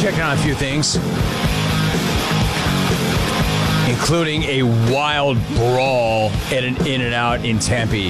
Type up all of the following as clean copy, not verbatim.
checking on a few things, including a wild brawl at an In-N-Out in Tempe.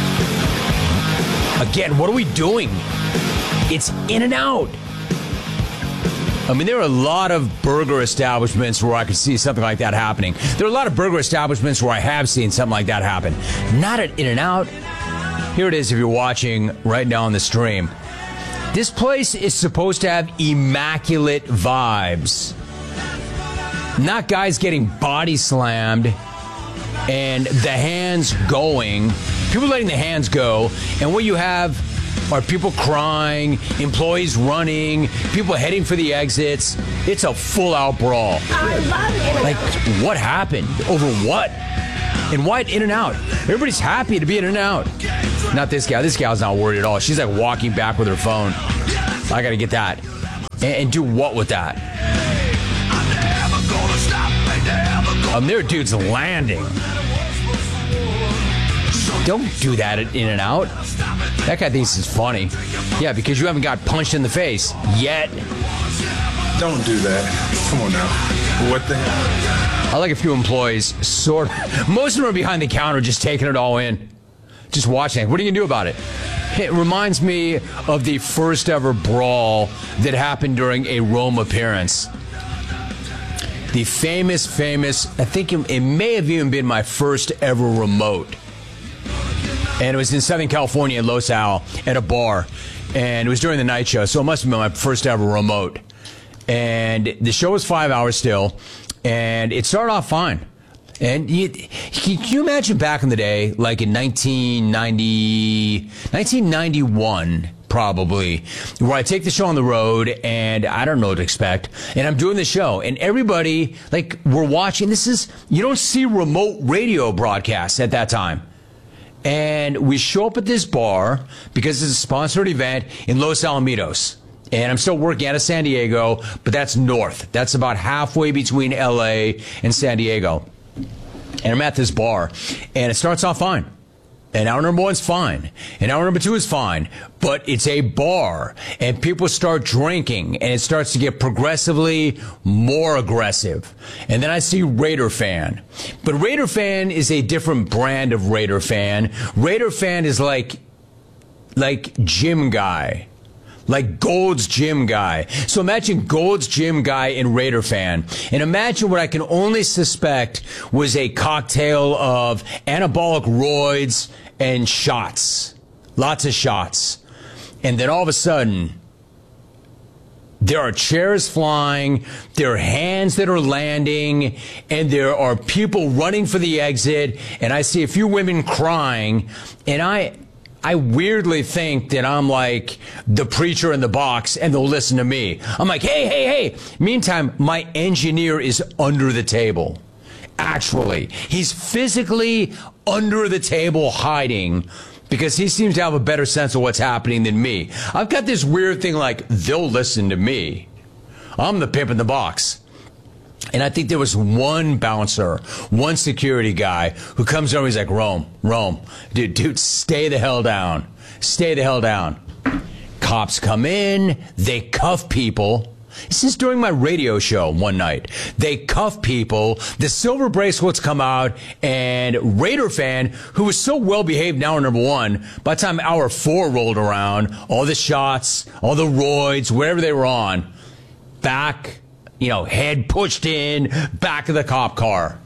Again, what are we doing? It's In-N-Out. I mean, there are a lot of burger establishments where I could see something like that happening. There are a lot of burger establishments where I have seen something like that happen. Not at In-N-Out. Here it is if you're watching right now on the stream. This place is supposed to have immaculate vibes. Not guys getting body slammed and the hands going. People letting the hands go. And what you have are people crying, employees running, people heading for the exits. It's a full-out brawl. I love it. Like, what happened? Over what? And why at In-N-Out? Everybody's happy to be at In-N-Out. Not this gal. This gal's not worried at all. She's like walking back with her phone. I got to get that. And do what with that? There are dudes landing. Don't do that at In-N-Out. That guy thinks it's funny. Yeah, because you haven't got punched in the face yet. Don't do that. Come on now. What the hell? I like a few employees, sort of. Most of them are behind the counter just taking it all in. Just watching. What are you going to do about it? It reminds me of the first ever brawl that happened during a Rome appearance. The famous, I think it may have even been my first ever remote. And it was in Southern California in Los Al at a bar. And it was during the night show, so it must have been my first ever remote. And the show was 5 hours still, and it started off fine. And can you imagine back in the day, like in 1991, probably, where I take the show on the road and I don't know what to expect. And I'm doing the show and everybody, like, we're watching. You don't see remote radio broadcasts at that time. And we show up at this bar because it's a sponsored event in Los Alamitos. And I'm still working out of San Diego, but that's north. That's about halfway between LA and San Diego. And I'm at this bar, and it starts off fine. And hour number one's fine. And hour number two is fine. But it's a bar, and people start drinking, and it starts to get progressively more aggressive. And then I see Raider Fan. But Raider Fan is a different brand of Raider Fan. Raider Fan is like Gym Guy. Like Gold's Gym Guy. So imagine Gold's Gym Guy and Raider Fan. And imagine what I can only suspect was a cocktail of anabolic roids and shots. Lots of shots. And then all of a sudden, there are chairs flying, there are hands that are landing, and there are people running for the exit. And I see a few women crying, and I weirdly think that I'm like the preacher in the box and they'll listen to me. I'm like, hey. Meantime, my engineer is under the table. Actually, he's physically under the table hiding because he seems to have a better sense of what's happening than me. I've got this weird thing like, they'll listen to me. I'm the pimp in the box. And I think there was one bouncer, one security guy who comes over. He's like, Rome, dude, stay the hell down. Stay the hell down. Cops come in. They cuff people. This is during my radio show one night. They cuff people. The silver bracelets come out. And Raider Fan, who was so well behaved in hour number one, by the time hour four rolled around, all the shots, all the roids, wherever they were on, back, head pushed in, back of the cop car.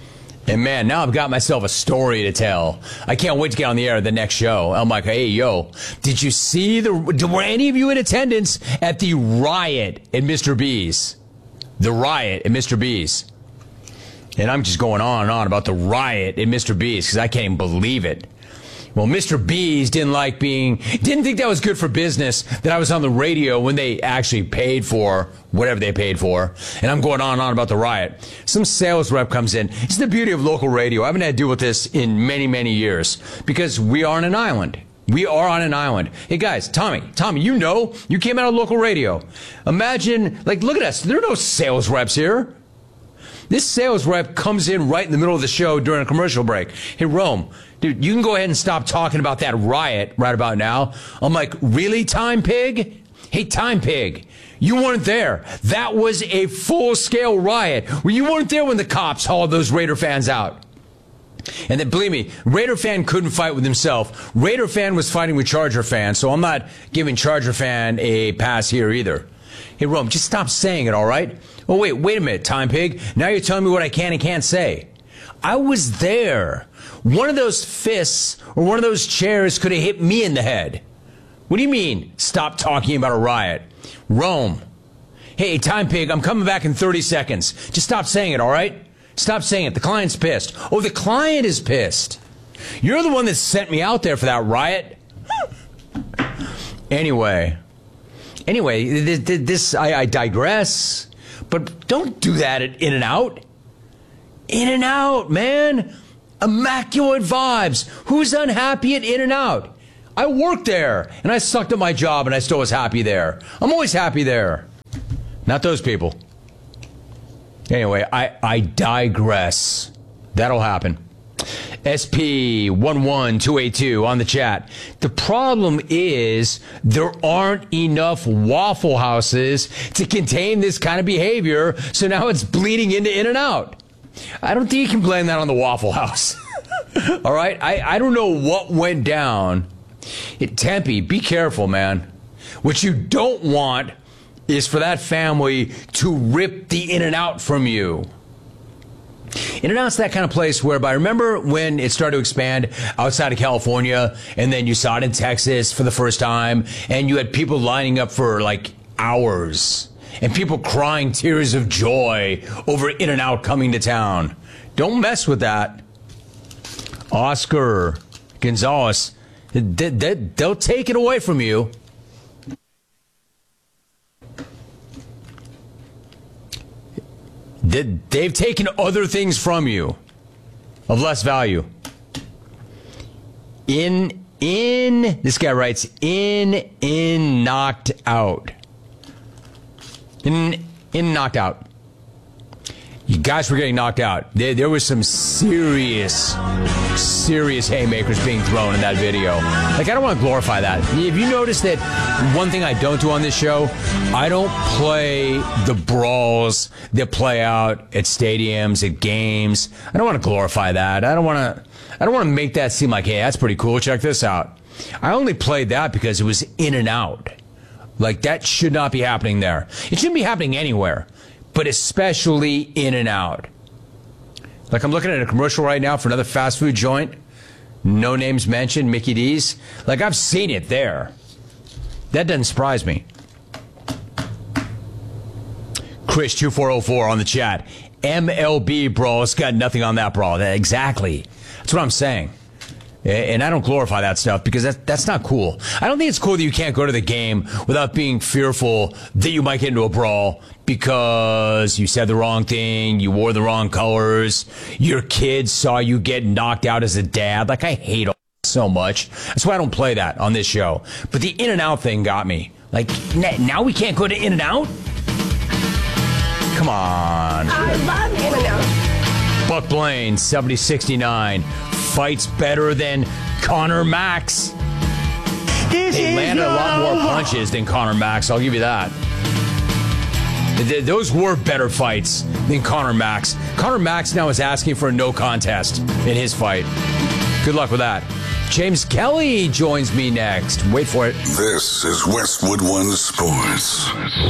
And man, now I've got myself a story to tell. I can't wait to get on the air at the next show. I'm like, hey, did you see were any of you in attendance at the riot at Mr. B's? The riot at Mr. B's. And I'm just going on and on about the riot at Mr. B's because I can't even believe it. Well, Mr. B's didn't think that was good for business that I was on the radio when they actually paid for whatever they paid for. And I'm going on and on about the riot. Some sales rep comes in. It's the beauty of local radio. I haven't had to deal with this in many, many years because we are on an island. We are on an island. Hey, guys, Tommy, you came out of local radio. Imagine, look at us. There are no sales reps here. This sales rep comes in right in the middle of the show during a commercial break. Hey, Rome, dude, you can go ahead and stop talking about that riot right about now. I'm like, really, Time Pig? Hey, Time Pig, you weren't there. That was a full-scale riot. Well, you weren't there when the cops hauled those Raider fans out. And then, believe me, Raider fan couldn't fight with himself. Raider fan was fighting with Charger fan, so I'm not giving Charger fan a pass here either. Hey, Rome, just stop saying it, all right? Oh, wait a minute, Time Pig. Now you're telling me what I can and can't say. I was there. One of those fists or one of those chairs could have hit me in the head. What do you mean, stop talking about a riot? Rome. Hey, Time Pig, I'm coming back in 30 seconds. Just stop saying it, all right? Stop saying it. The client's pissed. Oh, the client is pissed. You're the one that sent me out there for that riot. Anyway, I digress. But don't do that at In-N-Out. In-N-Out, man. Immaculate vibes. Who's unhappy at In-N-Out? I worked there, and I sucked at my job, and I still was happy there. I'm always happy there. Not those people. Anyway, I digress. That'll happen. SP11282 on the chat. The problem is there aren't enough Waffle Houses to contain this kind of behavior, so now it's bleeding into In-N-Out. I don't think you can blame that on the Waffle House. All right? I don't know what went down. Tempe, be careful, man. What you don't want is for that family to rip the In-N-Out from you. In-N-Out's that kind of place whereby, remember when it started to expand outside of California, and then you saw it in Texas for the first time, and you had people lining up for like hours, and people crying tears of joy over In-N-Out coming to town. Don't mess with that. Oscar Gonzalez, they'll take it away from you. They've taken other things from you of less value. This guy writes, knocked out. Knocked out. You guys were getting knocked out. There was some serious haymakers being thrown in that video. Like, I don't want to glorify that. If you notice that one thing I don't do on this show, I don't play the brawls that play out at stadiums, at games. I don't want to glorify that. I don't want to make that seem like, hey, that's pretty cool. Check this out. I only played that because it was In-N-Out. Like, that should not be happening there. It shouldn't be happening anywhere, but especially In-N-Out. Like, I'm looking at a commercial right now for another fast food joint. No names mentioned, Mickey D's. Like, I've seen it there. That doesn't surprise me. Chris2404 on the chat. MLB brawl. It's got nothing on that brawl. Exactly. That's what I'm saying. And I don't glorify that stuff because that's not cool. I don't think it's cool that you can't go to the game without being fearful that you might get into a brawl because you said the wrong thing, you wore the wrong colors, your kids saw you get knocked out as a dad. Like, I hate all so much. That's why I don't play that on this show. But the In-N-Out thing got me. Like, now we can't go to In-N-Out? Come on. I love In-N-Out. Buck Blaine, 7069. Fights better than Conor Max. They landed a lot more punches than Conor Max, I'll give you that. Those were better fights than Conor Max. Conor Max now is asking for a no contest in his fight. Good luck with that. James Kelly joins me next. Wait for it. This is Westwood One Sports.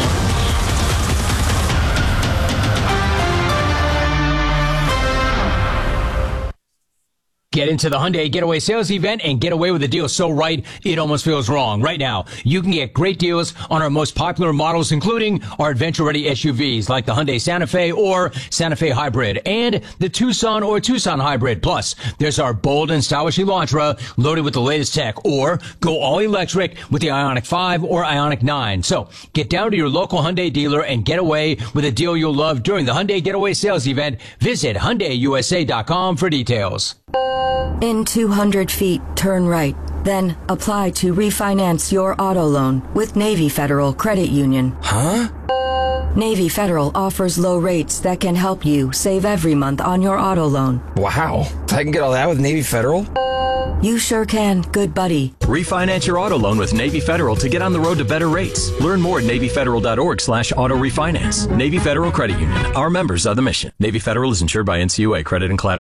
Get into the Hyundai Getaway Sales Event and get away with a deal so right, it almost feels wrong. Right now, you can get great deals on our most popular models, including our adventure-ready SUVs like the Hyundai Santa Fe or Santa Fe Hybrid and the Tucson or Tucson Hybrid. Plus, there's our bold and stylish Elantra loaded with the latest tech, or go all-electric with the Ioniq 5 or Ioniq 9. So, get down to your local Hyundai dealer and get away with a deal you'll love during the Hyundai Getaway Sales Event. Visit HyundaiUSA.com for details. In 200 feet, turn right. Then apply to refinance your auto loan with Navy Federal Credit Union. Huh? Navy Federal offers low rates that can help you save every month on your auto loan. Wow. I can get all that with Navy Federal? You sure can, good buddy. Refinance your auto loan with Navy Federal to get on the road to better rates. Learn more at NavyFederal.org/auto refinance. Navy Federal Credit Union. Our members are the mission. Navy Federal is insured by NCUA. Credit and collateral.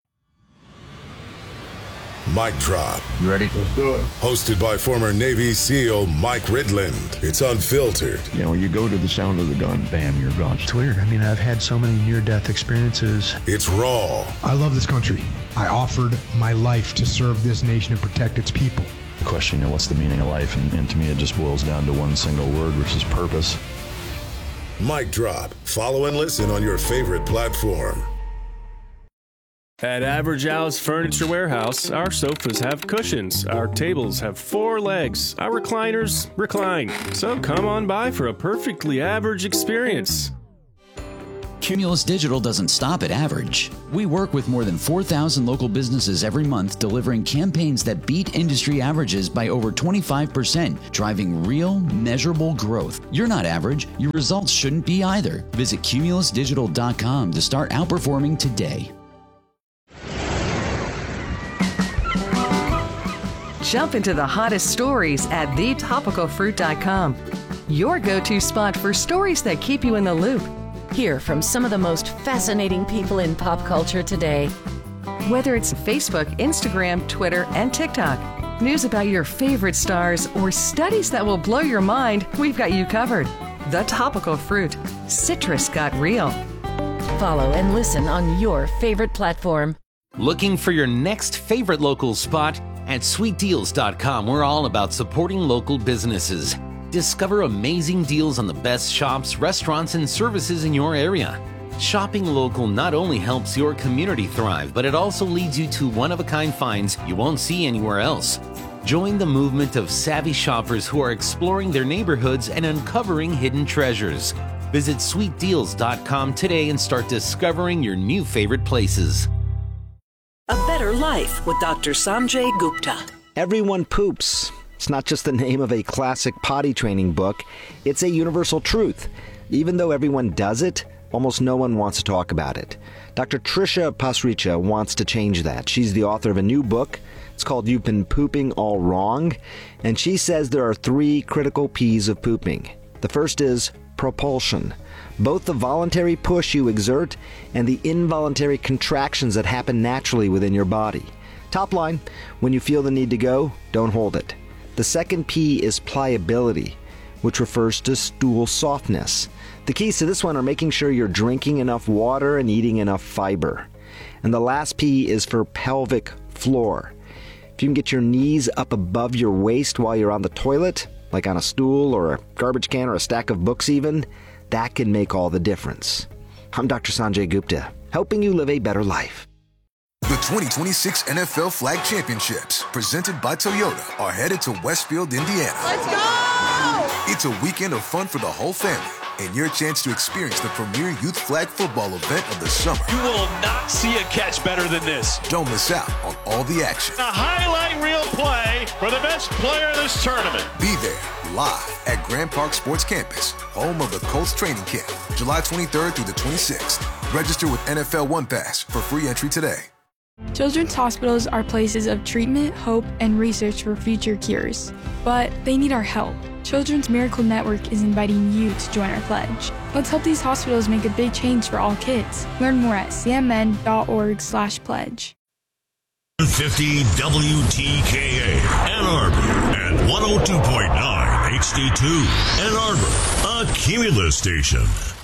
Mic Drop. You ready? Let's do it. Hosted by former Navy SEAL Mike Ridland. It's unfiltered. You know, you go to the sound of the gun, bam, you're gone. It's weird. I mean, I've had so many near-death experiences. It's raw. I love this country. I offered my life to serve this nation and protect its people. The question, you know, what's the meaning of life? And to me, it just boils down to one single word, which is purpose. Mic Drop. Follow and listen on your favorite platform. At Average Al's Furniture Warehouse, our sofas have cushions, our tables have 4 legs, our recliners recline. So come on by for a perfectly average experience. Cumulus Digital doesn't stop at average. We work with more than 4,000 local businesses every month, delivering campaigns that beat industry averages by over 25%, driving real, measurable growth. You're not average. Your results shouldn't be either. Visit cumulusdigital.com to start outperforming today. Jump into the hottest stories at thetopicalfruit.com. Your go-to spot for stories that keep you in the loop. Hear from some of the most fascinating people in pop culture today. Whether it's Facebook, Instagram, Twitter, and TikTok, news about your favorite stars, or studies that will blow your mind, we've got you covered. The Topical Fruit. Citrus got real. Follow and listen on your favorite platform. Looking for your next favorite local spot? At sweetdeals.com, we're all about supporting local businesses. Discover amazing deals on the best shops, restaurants, and services in your area. Shopping local not only helps your community thrive, but it also leads you to one-of-a-kind finds you won't see anywhere else. Join the movement of savvy shoppers who are exploring their neighborhoods and uncovering hidden treasures. Visit sweetdeals.com today and start discovering your new favorite places. A Better Life with Dr. Sanjay Gupta. Everyone poops. It's not just the name of a classic potty training book. It's a universal truth. Even though everyone does it, almost no one wants to talk about it. Dr. Trisha Pasricha wants to change that. She's the author of a new book. It's called You've Been Pooping All Wrong. And she says there are 3 critical P's of pooping. The first is propulsion. Both the voluntary push you exert and the involuntary contractions that happen naturally within your body. Top line, when you feel the need to go, don't hold it. The second P is pliability, which refers to stool softness. The keys to this one are making sure you're drinking enough water and eating enough fiber. And the last P is for pelvic floor. If you can get your knees up above your waist while you're on the toilet, like on a stool or a garbage can or a stack of books even, that can make all the difference. I'm Dr. Sanjay Gupta, helping you live a better life. The 2026 NFL Flag Championships, presented by Toyota, are headed to Westfield, Indiana. Let's go! It's a weekend of fun for the whole family and your chance to experience the premier youth flag football event of the summer. You will not see a catch better than this. Don't miss out on all the action. A highlight reel play for the best player of this tournament. Be there live at Grand Park Sports Campus, home of the Colts training camp, July 23rd through the 26th. Register with NFL One Pass for free entry today. Children's hospitals are places of treatment, hope, and research for future cures. But they need our help. Children's Miracle Network is inviting you to join our pledge. Let's help these hospitals make a big change for all kids. Learn more at cmn.org/pledge. 50 WTKA Ann Arbor and 102.9 HD2 Ann Arbor, a Cumulus station.